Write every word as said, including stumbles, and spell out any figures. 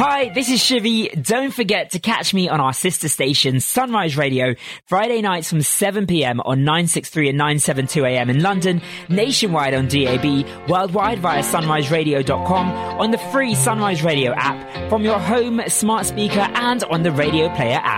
Hi, this is Shivy. Don't forget to catch me on our sister station, Sunrise Radio, Friday nights from seven p.m. on nine sixty-three and nine seventy-two a m in London, nationwide on D A B, worldwide via sunrise radio dot com, on the free Sunrise Radio app, from your home, smart speaker, and on the Radio Player app.